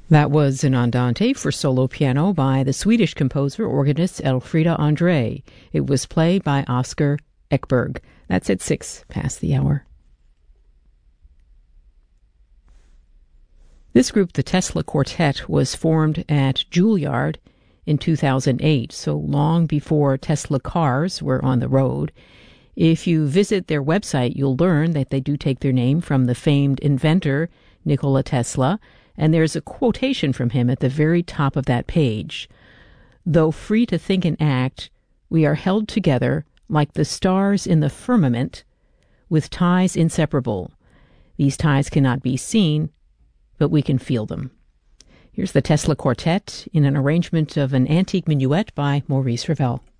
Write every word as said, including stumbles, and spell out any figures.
That was an andante for solo piano by the Swedish composer organist Elfrida André. It was played by Oscar Ekberg. That's at six past the hour. This group, the Tesla Quartet, was formed at Juilliard in two thousand eight, so long before Tesla cars were on the road. If you visit their website, you'll learn that they do take their name from the famed inventor Nikola Tesla, and there's a quotation from him at the very top of that page. "Though free to think and act, we are held together like the stars in the firmament with ties inseparable. These ties cannot be seen, but we can feel them." Here's the Tesla Quartet in an arrangement of an antique minuet by Maurice Ravel.